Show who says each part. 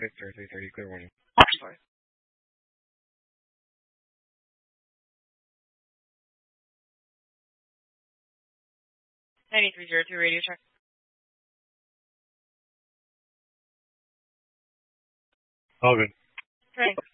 Speaker 1: Victor 330, clear warning.
Speaker 2: Sorry. 9302 radio check.
Speaker 1: All good.
Speaker 2: Thanks.